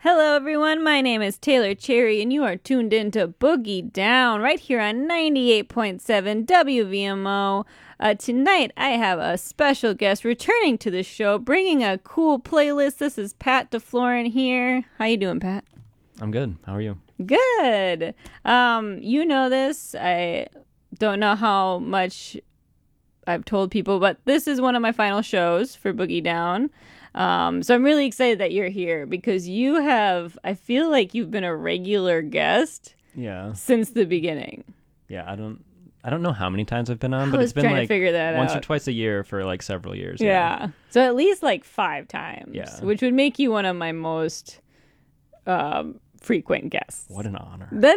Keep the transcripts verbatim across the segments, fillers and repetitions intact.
Hello, everyone. My name is Taylor Cherry, and you are tuned in to Boogie Down right here on ninety-eight point seven W V M O. Uh, tonight, I have a special guest returning to the show, bringing a cool playlist. This is Pat DeFlorin here. How you doing, Pat? I'm good. How are you? Good. Um, you know this. I don't know how much I've told people, but this is one of my final shows for Boogie Down. Um, so I'm really excited that you're here because you have, I feel like you've been a regular guest Yeah. since the beginning. Yeah, I don't I don't know how many times I've been on, I but was it's been trying to like figure that once out. or twice a year for like several years. Yeah. Yeah. So at least like five times, Yeah. which would make you one of my most um, frequent guests. What an honor. That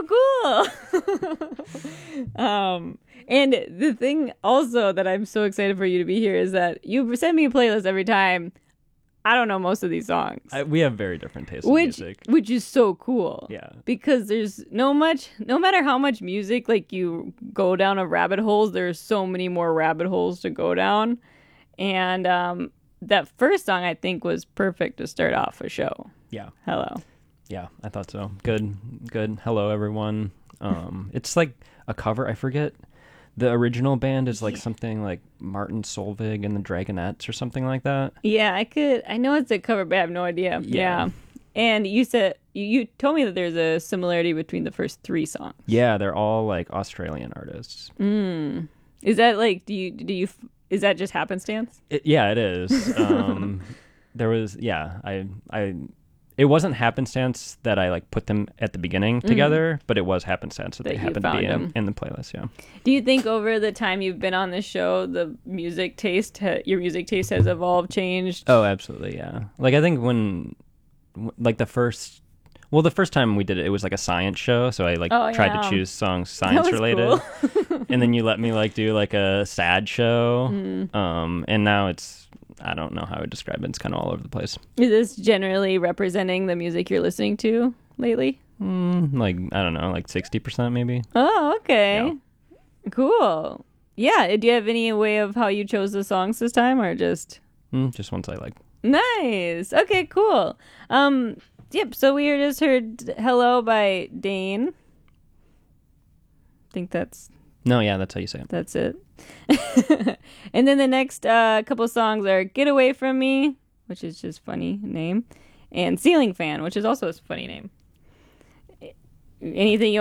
is so cool. um, and the thing also that I'm so excited for you to be here is that you send me a playlist every time. I don't know most of these songs. I, we have very different tastes which, in music. Which is so cool. Yeah. Because there's no much, no matter how much music, like you go down a rabbit holes, there's so many more rabbit holes to go down. And um, that first song, I think, was perfect to start off a show. Yeah. Hello. Yeah, I thought so. Good. Good. Hello, everyone. Um, it's like a cover. I forget. The original band is like something like Martin Solveig and the Dragonettes or something like that. Yeah, I could. I know it's a cover, but I have no idea. Yeah. Yeah. And you said you, you told me that there's a similarity between the first three songs. Yeah, they're all like Australian artists. Mm. Is that like? Do you do you? Is that just happenstance? It, yeah, it is. Um, there was yeah. I I. It wasn't happenstance that I like put them at the beginning together, mm. but it was happenstance that, that they happened to be in, in the playlist. Yeah. Do you think over the time you've been on this show, the music taste, ha- your music taste has evolved, changed? Oh, absolutely. Yeah. Like I think when, like the first, well, the first time we did it, it was like a science show, so I like oh, tried yeah. to choose songs science related, cool. and then you let me like do like a sad show, mm. um, and now it's. I don't know how I would describe it. It's kind of all over the place. Is this generally representing the music you're listening to lately? Mm, like, I don't know, like sixty percent maybe. Oh, okay. Yeah. Cool. Yeah. Do you have any way of how you chose the songs this time or just? Mm, just ones I like. Nice. Okay, cool. Um, yep. So we just heard Hello by Dane. I think that's. No, yeah, that's how you say it. That's it. And then the next uh, couple songs are Get Away From Me, which is just funny name, and Ceiling Fan, which is also a funny name. Anything you